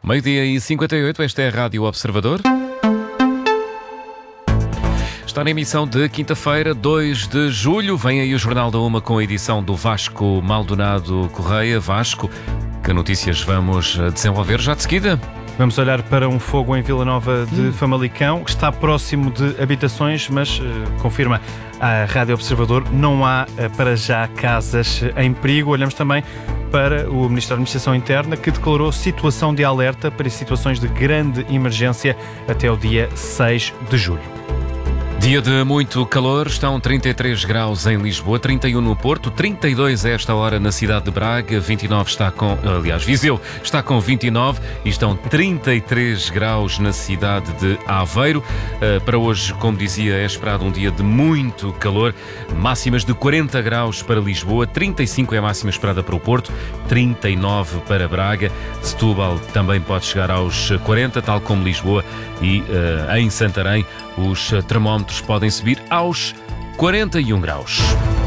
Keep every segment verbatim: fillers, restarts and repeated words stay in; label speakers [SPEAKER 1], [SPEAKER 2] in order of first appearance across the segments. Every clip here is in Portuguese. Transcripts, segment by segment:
[SPEAKER 1] Meio-dia e cinquenta e oito, esta é a Rádio Observador. Está na emissão de quinta-feira, dois de julho. Vem aí o Jornal da Uma com a edição do Vasco Maldonado Correia. Vasco, que notícias vamos desenvolver já de seguida?
[SPEAKER 2] Vamos olhar para um fogo em Vila Nova de Famalicão, que está próximo de habitações, mas, uh, confirma a Rádio Observador, não há uh, para já casas em perigo. Olhamos também para o Ministro da Administração Interna, que declarou situação de alerta para situações de grande emergência até o dia seis de julho.
[SPEAKER 1] Dia de muito calor, estão trinta e três graus em Lisboa, trinta e um no Porto, trinta e dois a esta hora na cidade de Braga, vinte e nove está com, aliás, Viseu está com vinte e nove e estão trinta e três graus na cidade de Aveiro. Uh, para hoje, como dizia, é esperado um dia de muito calor, máximas de quarenta graus para Lisboa, trinta e cinco é a máxima esperada para o Porto, trinta e nove para Braga, Setúbal também pode chegar aos quarenta, tal como Lisboa, e uh, em Santarém os termómetros podem subir aos quarenta e um graus.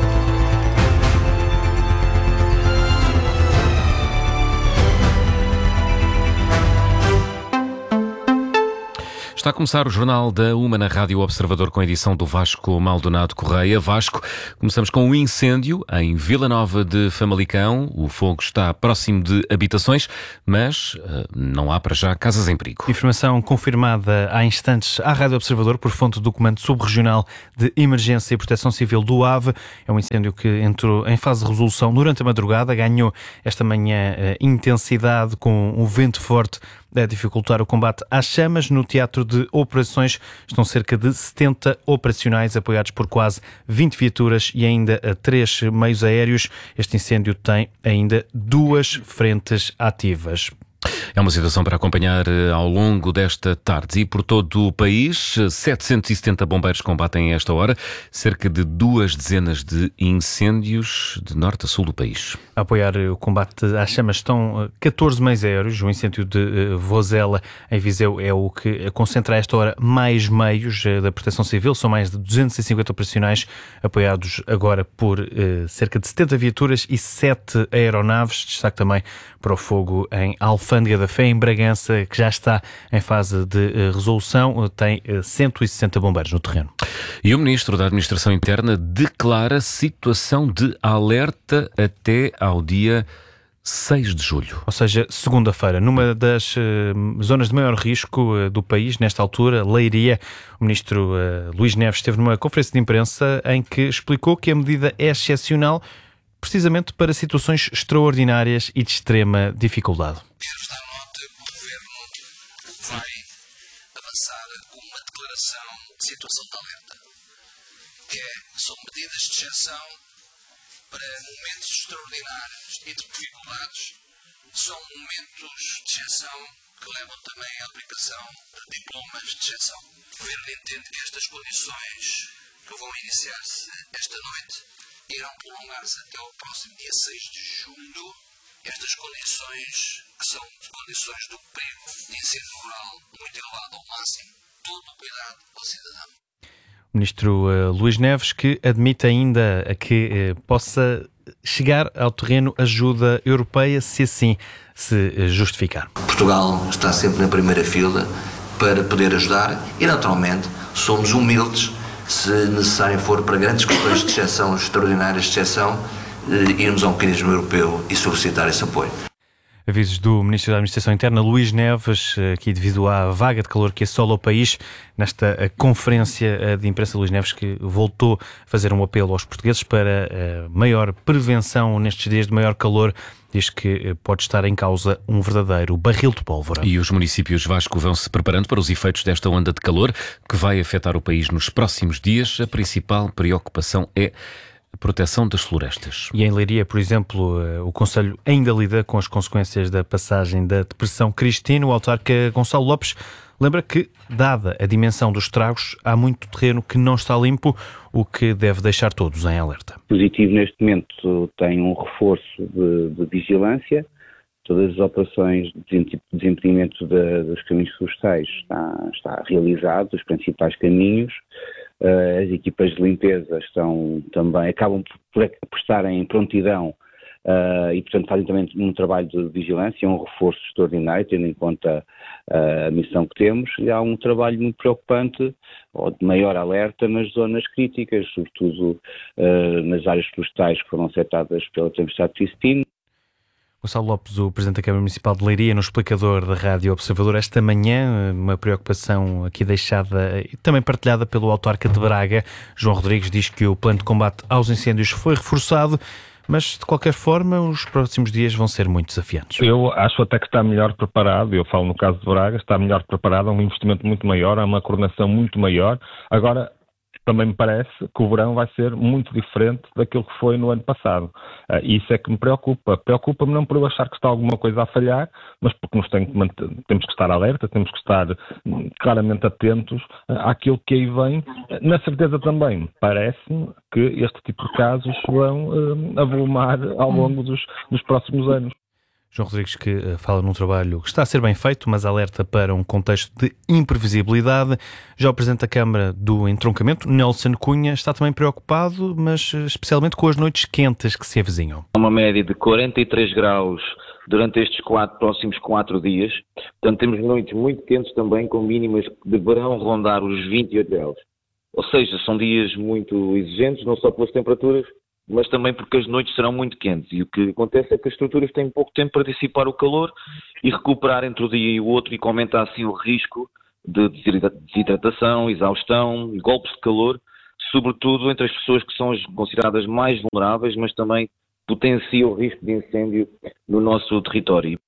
[SPEAKER 1] Está a começar o Jornal da Uma na Rádio Observador com a edição do Vasco Maldonado Correia. Vasco, começamos com um incêndio em Vila Nova de Famalicão. O fogo está próximo de habitações, mas uh, não há para já casas em perigo.
[SPEAKER 2] Informação confirmada há instantes à Rádio Observador por fonte do Comando Subregional de Emergência e Proteção Civil do AVE. É um incêndio que entrou em fase de resolução durante a madrugada, ganhou esta manhã uh, intensidade com um vento forte a dificultar o combate às chamas. No teatro de operações estão cerca de setenta operacionais apoiados por quase vinte viaturas e ainda três meios aéreos. Este incêndio tem ainda duas frentes ativas.
[SPEAKER 1] É uma situação para acompanhar ao longo desta tarde e por todo o país. setecentos e setenta bombeiros combatem a esta hora cerca de duas dezenas de incêndios de norte a sul do país.
[SPEAKER 2] A apoiar o combate às chamas estão catorze meios aéreos. O incêndio de Vozela, em Viseu, é o que concentra a esta hora mais meios da Proteção Civil. São mais de duzentos e cinquenta operacionais apoiados agora por eh, cerca de setenta viaturas e sete aeronaves. Destaque também para o fogo em Alfândega da Fé, em Bragança, que já está em fase de uh, resolução, tem uh, cento e sessenta bombeiros no terreno.
[SPEAKER 1] E o Ministro da Administração Interna declara situação de alerta até ao dia seis de julho.
[SPEAKER 2] Ou seja, segunda-feira, numa das uh, zonas de maior risco uh, do país, nesta altura, Leiria, o Ministro uh, Luís Neves esteve numa conferência de imprensa em que explicou que a medida é excepcional precisamente para situações extraordinárias e de extrema dificuldade.
[SPEAKER 3] Quero dar nota que o Governo vai avançar com uma declaração de situação de alerta, que é, são medidas de exceção para momentos extraordinários e de dificuldades, são momentos de exceção que levam também à aplicação de diplomas de exceção. O Governo entende que estas condições que vão iniciar-se esta noite irão prolongar-se até ao próximo dia seis de julho. Estas condições, que são condições do perigo de incêndio rural muito elevado ao máximo, todo o cuidado ao cidadão.
[SPEAKER 2] O Ministro uh, Luís Neves, que admite ainda a que uh, possa chegar ao terreno ajuda europeia, se assim se uh, justificar.
[SPEAKER 4] Portugal está sempre na primeira fila para poder ajudar e, naturalmente, somos humildes. Se necessário for para grandes questões de exceção, extraordinárias de exceção, eh, irmos a um mecanismo europeu e solicitar esse apoio.
[SPEAKER 2] Avisos do Ministro da Administração Interna, Luís Neves, aqui devido à vaga de calor que assola o país. Nesta conferência de imprensa, Luís Neves, que voltou a fazer um apelo aos portugueses para maior prevenção nestes dias de maior calor. Diz que pode estar em causa um verdadeiro barril de pólvora.
[SPEAKER 1] E os municípios Vasco vão se preparando para os efeitos desta onda de calor que vai afetar o país nos próximos dias. A principal preocupação é a proteção das florestas.
[SPEAKER 2] E em Leiria, por exemplo, o Conselho ainda lida com as consequências da passagem da Depressão Cristina. O autarca Gonçalo Lopes lembra que, dada a dimensão dos estragos, há muito terreno que não está limpo, o que deve deixar todos em alerta.
[SPEAKER 5] Positivo neste momento tem um reforço de, de vigilância. Todas as operações de desimpedimento de, dos caminhos florestais está, está realizado, os principais caminhos. Uh, as equipas de limpeza estão também, acabam por, por estarem em prontidão uh, e, portanto, fazem também um trabalho de vigilância, um reforço extraordinário, tendo em conta uh, a missão que temos, e há um trabalho muito preocupante, ou de maior alerta, nas zonas críticas, sobretudo uh, nas áreas florestais que foram afetadas pela tempestade Cristina.
[SPEAKER 2] Gonçalo Lopes, o Presidente da Câmara Municipal de Leiria, no explicador da Rádio Observador esta manhã, uma preocupação aqui deixada e também partilhada pelo autarca de Braga. João Rodrigues diz que o plano de combate aos incêndios foi reforçado, mas de qualquer forma os próximos dias vão ser muito desafiantes.
[SPEAKER 6] Eu acho até que está melhor preparado, eu falo no caso de Braga, está melhor preparado, há um investimento muito maior, há uma coordenação muito maior. Agora, também me parece que o verão vai ser muito diferente daquilo que foi no ano passado. Uh, isso é que me preocupa. Preocupa-me não por eu achar que está alguma coisa a falhar, mas porque nos tem que manter, temos que estar alerta, temos que estar hum, claramente atentos uh, àquilo que aí vem. Uh, na certeza também, parece-me que este tipo de casos vão uh, avolumar ao longo dos, dos próximos anos.
[SPEAKER 2] João Rodrigues, que fala num trabalho que está a ser bem feito, mas alerta para um contexto de imprevisibilidade. Já o Presidente da Câmara do Entroncamento, Nelson Cunha, está também preocupado, mas especialmente com as noites quentes que se avizinham.
[SPEAKER 7] Uma média de quarenta e três graus durante estes quatro, próximos quatro dias. Portanto, temos noites muito quentes também, com mínimas que deverão rondar os vinte e oito graus. Ou seja, são dias muito exigentes, não só pelas temperaturas, mas também porque as noites serão muito quentes, e o que acontece é que as estruturas têm pouco tempo para dissipar o calor e recuperar entre o dia e o outro, e que aumenta assim o risco de desidratação, exaustão, golpes de calor, sobretudo entre as pessoas que são as consideradas mais vulneráveis, mas também potencia o risco de incêndio no nosso território.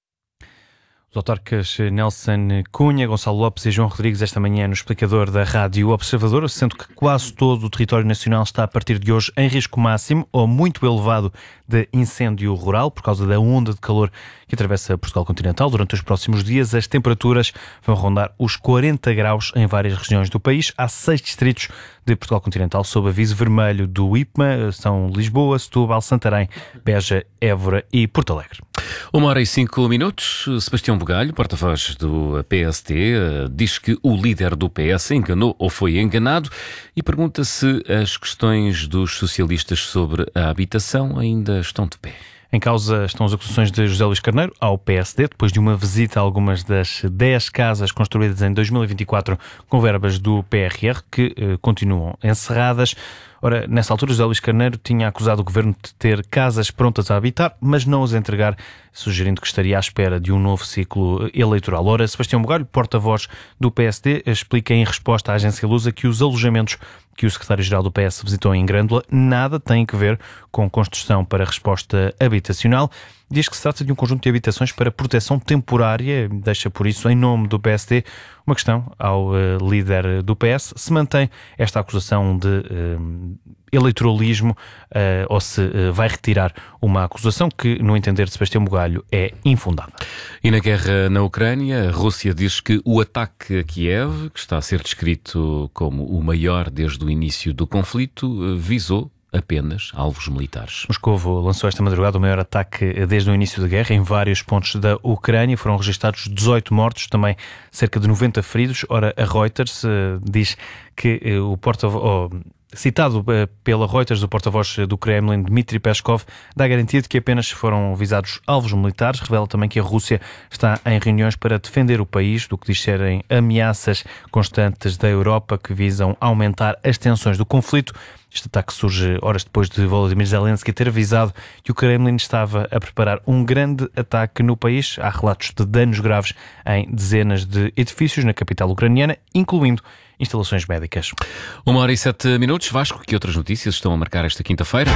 [SPEAKER 2] Os autarcas Nelson Cunha, Gonçalo Lopes e João Rodrigues esta manhã no explicador da Rádio Observador, sendo que quase todo o território nacional está a partir de hoje em risco máximo ou muito elevado de incêndio rural por causa da onda de calor que atravessa Portugal continental. Durante os próximos dias as temperaturas vão rondar os quarenta graus em várias regiões do país. Há seis distritos de Portugal continental sob aviso vermelho do I P M A, são Lisboa, Setúbal, Santarém, Beja, Évora e Porto Alegre.
[SPEAKER 1] Uma hora e cinco minutos. Sebastião Bugalho, porta-voz do P S D, diz que o líder do P S enganou ou foi enganado e pergunta se as questões dos socialistas sobre a habitação ainda estão de pé.
[SPEAKER 2] Em causa estão as acusações de José Luís Carneiro ao P S D, depois de uma visita a algumas das dez casas construídas em dois mil e vinte e quatro com verbas do P R R, que eh, continuam encerradas. Ora, nessa altura, José Luís Carneiro tinha acusado o governo de ter casas prontas a habitar, mas não as entregar, sugerindo que estaria à espera de um novo ciclo eleitoral. Ora, Sebastião Bugalho, porta-voz do P S D, explica em resposta à agência Lusa que os alojamentos que o secretário-geral do P S visitou em Grândola nada têm a ver com construção para resposta habitacional. Diz que se trata de um conjunto de habitações para proteção temporária, deixa por isso em nome do P S D uma questão ao uh, líder do P S, se mantém esta acusação de uh, eleitoralismo uh, ou se uh, vai retirar uma acusação que, no entender de Sebastião Bugalho, é infundada.
[SPEAKER 1] E na guerra na Ucrânia, a Rússia diz que o ataque a Kiev, que está a ser descrito como o maior desde o início do conflito, uh, visou apenas alvos militares.
[SPEAKER 2] Moscovo lançou esta madrugada o maior ataque desde o início da guerra em vários pontos da Ucrânia. Foram registados dezoito mortos, também cerca de noventa feridos. Ora, a Reuters uh, diz que uh, o porta-voz... Oh, citado pela Reuters, o porta-voz do Kremlin, Dmitry Peskov, dá a garantia de que apenas foram visados alvos militares. Revela também que a Rússia está em reuniões para defender o país do que diz serem ameaças constantes da Europa que visam aumentar as tensões do conflito. Este ataque surge horas depois de Volodymyr Zelensky ter avisado que o Kremlin estava a preparar um grande ataque no país. Há relatos de danos graves em dezenas de edifícios na capital ucraniana, incluindo instalações médicas.
[SPEAKER 1] Uma hora e sete minutos. Vasco, que outras notícias estão a marcar esta quinta-feira?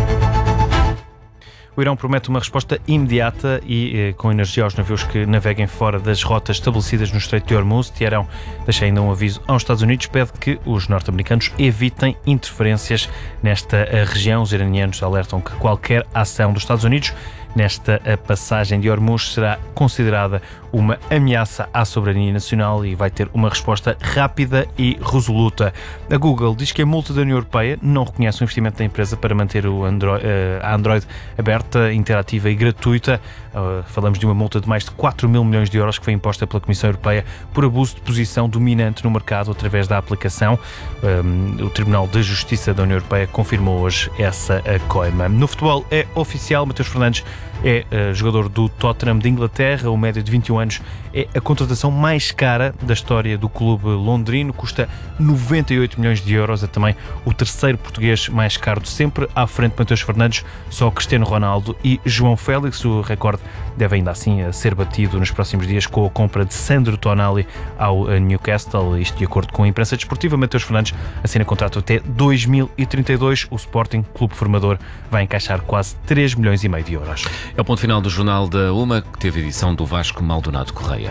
[SPEAKER 2] O Irão promete uma resposta imediata e eh, com energia aos navios que naveguem fora das rotas estabelecidas no Estreito de Hormuz. Teherão deixa ainda um aviso aos Estados Unidos, pede que os norte-americanos evitem interferências nesta região. Os iranianos alertam que qualquer ação dos Estados Unidos nesta passagem de Hormuz será considerada uma ameaça à soberania nacional e vai ter uma resposta rápida e resoluta. A Google diz que a multa da União Europeia não reconhece o investimento da empresa para manter o Android, a Android aberta, interativa e gratuita. Falamos de uma multa de mais de quatro mil milhões de euros que foi imposta pela Comissão Europeia por abuso de posição dominante no mercado através da aplicação. O Tribunal de Justiça da União Europeia confirmou hoje essa coima. No futebol é oficial, Mateus Fernandes é uh, jogador do Tottenham de Inglaterra. O médio de vinte e um anos é a contratação mais cara da história do clube londrino, custa noventa e oito milhões de euros, é também o terceiro português mais caro de sempre, à frente de Mateus Fernandes, só Cristiano Ronaldo e João Félix. O recorde deve ainda assim ser batido nos próximos dias com a compra de Sandro Tonali ao Newcastle, isto de acordo com a imprensa desportiva. Mateus Fernandes assina contrato até dois mil e trinta e dois. O Sporting, clube formador, vai encaixar quase três milhões e meio de euros.
[SPEAKER 1] É o ponto final do Jornal da Uma, que teve edição do Vasco Maldonado Correia.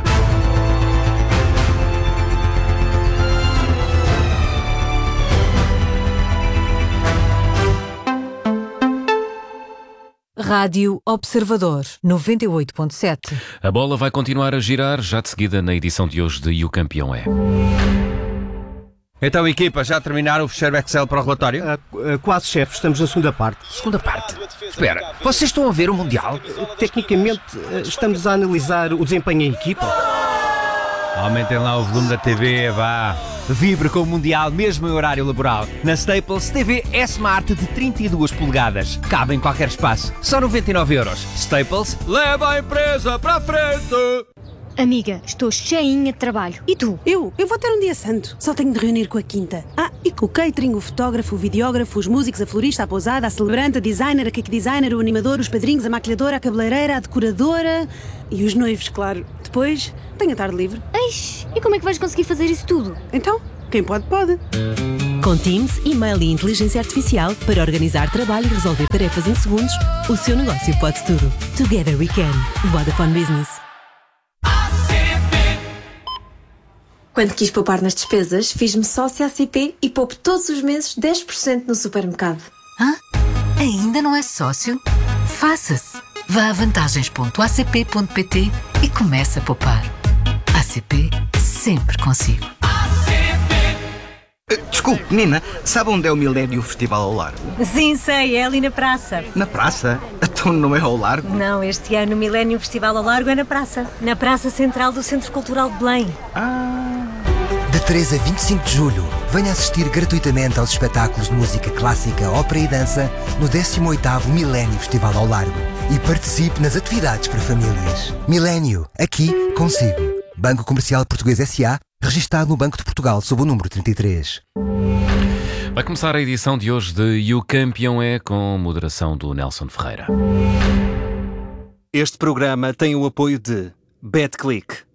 [SPEAKER 8] Rádio Observador, noventa e oito ponto sete.
[SPEAKER 1] A bola vai continuar a girar, já de seguida na edição de hoje de E o Campeão é.
[SPEAKER 9] Então, equipa, já terminaram o fecheiro Excel para o relatório?
[SPEAKER 10] Uh, uh, quase, chefe. Estamos na segunda parte.
[SPEAKER 9] Segunda parte? Espera, vocês estão a ver o Mundial?
[SPEAKER 10] Uh, tecnicamente, uh, estamos a analisar o desempenho em equipa.
[SPEAKER 9] Aumentem lá o volume da T V, vá. Vibre com o Mundial, mesmo em horário laboral. Na Staples, T V S-Smart de trinta e duas polegadas. Cabe em qualquer espaço. Só noventa e nove euros. Staples, leva a empresa para a frente!
[SPEAKER 11] Amiga, estou cheinha de trabalho. E tu?
[SPEAKER 12] Eu? Eu vou ter um dia santo. Só tenho de reunir com a quinta. Ah, e com o catering, o fotógrafo, o videógrafo, os músicos, a florista, a pousada, a celebrante, a designer, a cake designer, o animador, os padrinhos, a maquilhadora, a cabeleireira, a decoradora e os noivos, claro. Depois, tenho a tarde livre.
[SPEAKER 11] Eish, e como é que vais conseguir fazer isso tudo?
[SPEAKER 12] Então, quem pode, pode.
[SPEAKER 13] Com Teams, e-mail e inteligência artificial para organizar trabalho e resolver tarefas em segundos, o seu negócio pode tudo. Together we can. Vodafone Business.
[SPEAKER 14] Quando quis poupar nas despesas, fiz-me sócia A C P e poupo todos os meses dez por cento no supermercado.
[SPEAKER 15] Hã? Ainda não é sócio? Faça-se! Vá a vantagens ponto a c p ponto p t e comece a poupar. A C P sempre consigo.
[SPEAKER 16] Desculpe, menina, sabe onde é o Milênio Festival ao Largo?
[SPEAKER 17] Sim, sei, é ali na praça.
[SPEAKER 16] Na praça? Então não é ao Largo?
[SPEAKER 17] Não, este ano o Milênio Festival ao Largo é na praça. Na Praça Central do Centro Cultural de Belém.
[SPEAKER 16] Ah!
[SPEAKER 18] De três a vinte e cinco de julho, venha assistir gratuitamente aos espetáculos de música clássica, ópera e dança no décimo oitavo Milênio Festival ao Largo e participe nas atividades para famílias. Milênio, aqui consigo. Banco Comercial Português S A, registado no Banco de Portugal sob o número trinta e três.
[SPEAKER 1] Vai começar a edição de hoje de E o Campeão é, com moderação do Nelson Ferreira.
[SPEAKER 19] Este programa tem o apoio de BetClick.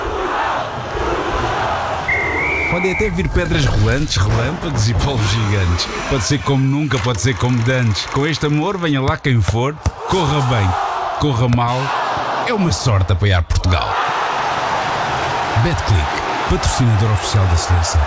[SPEAKER 20] Podem até vir pedras rolantes, relâmpagos e polvos gigantes. Pode ser como nunca, pode ser como dantes. Com este amor, venha lá quem for, corra bem, corra mal. É uma sorte apoiar Portugal. BetClick, patrocinador oficial da seleção.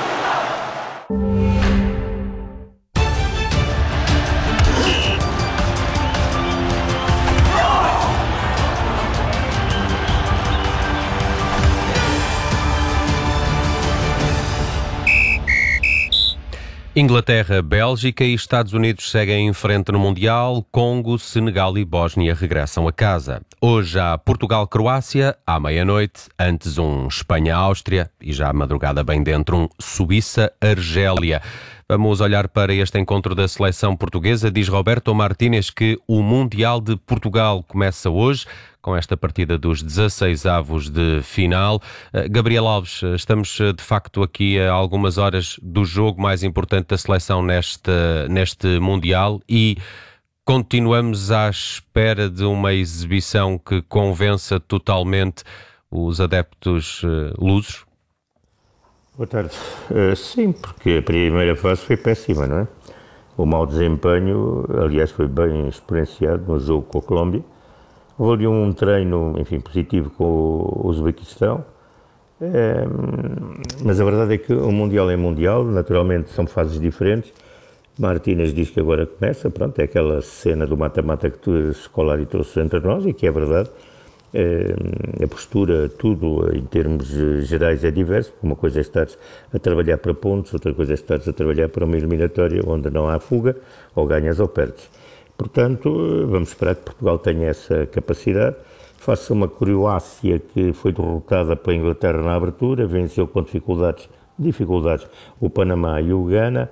[SPEAKER 21] Inglaterra, Bélgica e Estados Unidos seguem em frente no Mundial. Congo, Senegal e Bósnia regressam a casa. Hoje há Portugal-Croácia, à meia-noite. Antes um Espanha-Áustria e já à madrugada bem dentro um Suíça-Argélia. Vamos olhar para este encontro da seleção portuguesa. Diz Roberto Martínez que o Mundial de Portugal começa hoje, com esta partida dos dezasseisavos de final. Gabriel Alves, estamos de facto aqui a algumas horas do jogo mais importante da seleção neste, neste Mundial e continuamos à espera de uma exibição que convença totalmente os adeptos lusos?
[SPEAKER 22] Boa tarde. Uh, sim, porque a primeira fase foi péssima, não é? O mau desempenho, aliás, foi bem experienciado no jogo com a Colômbia. Houve ali um treino, enfim, positivo com o Uzbequistão. É, mas a verdade é que o Mundial é Mundial, naturalmente são fases diferentes Martínez diz que agora começa, pronto, é aquela cena do mata-mata que tu escolar e trouxe entre nós, e que é verdade. A postura, tudo em termos gerais é diverso. Uma coisa é estar a trabalhar para pontos, outra coisa é estar a trabalhar para uma eliminatória onde não há fuga, ou ganhas ou perdes. Portanto, vamos esperar que Portugal tenha essa capacidade. Faça uma Croácia que foi derrotada pela Inglaterra na abertura, venceu com dificuldades, dificuldades o Panamá e o Ghana,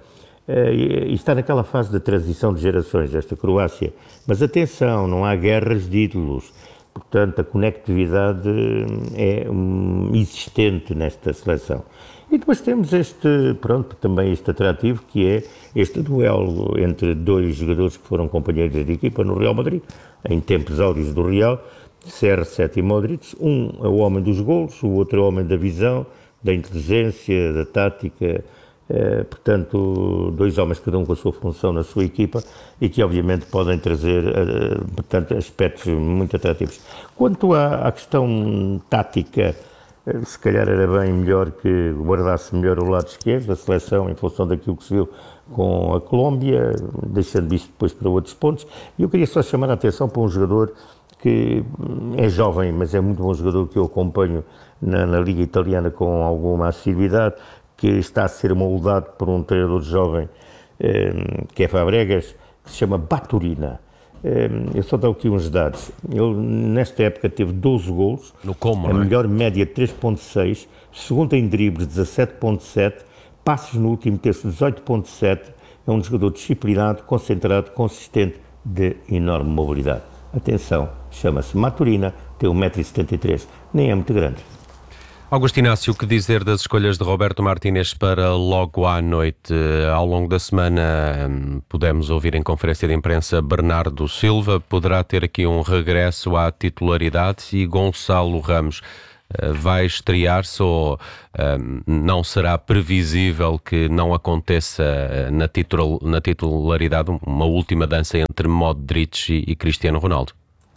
[SPEAKER 22] e está naquela fase de transição de gerações, esta Croácia. Mas atenção, não há guerras de ídolos. Portanto, a conectividade é um, existente nesta seleção. E depois temos este, pronto, também este atrativo, que é este duelo entre dois jogadores que foram companheiros de equipa no Real Madrid, em tempos áureos do Real, C R sete e Modric. Um é o homem dos golos, o outro é o homem da visão, da inteligência, da tática. Eh, portanto, dois homens, cada um com a sua função na sua equipa, e que obviamente podem trazer eh, portanto, aspectos muito atrativos. Quanto à, à questão tática, eh, se calhar era bem melhor que guardasse melhor o lado esquerdo da seleção, em função daquilo que se viu com a Colômbia, deixando isso depois para outros pontos. E eu queria só chamar a atenção para um jogador que é jovem, mas é muito bom jogador, que eu acompanho na, na Liga Italiana com alguma assiduidade, que está a ser moldado por um treinador jovem, eh, que é Fabregas, que se chama Baturina. Eh, eu só dou aqui uns dados. Ele, nesta época, teve doze golos,
[SPEAKER 21] no Como,
[SPEAKER 22] a
[SPEAKER 21] não é?
[SPEAKER 22] melhor média três ponto seis, segundo em dribles dezassete ponto sete, passos no último terço dezoito ponto sete, é um jogador disciplinado, concentrado, consistente, de enorme mobilidade. Atenção, chama-se Baturina, tem um metro e setenta e três, nem é muito grande.
[SPEAKER 21] Augusto Inácio, o que dizer das escolhas de Roberto Martínez para logo à noite? Ao longo da semana pudemos ouvir em conferência de imprensa Bernardo Silva, poderá ter aqui um regresso à titularidade, e Gonçalo Ramos vai estrear-se, ou não será previsível que não aconteça na, titular, na titularidade uma última dança entre Modric e, e Cristiano Ronaldo?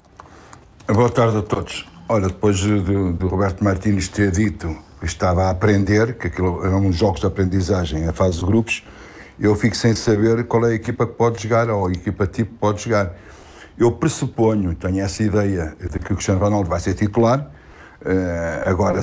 [SPEAKER 3] Boa tarde a todos. Olha, depois de, de Roberto Martínez ter dito que estava a aprender, que aquilo eram uns jogos de aprendizagem, a fase de grupos, eu fico sem saber qual é a equipa que pode jogar, ou a equipa tipo que pode jogar. Eu pressuponho, tenho essa ideia de que o Cristiano Ronaldo vai ser titular, uh, agora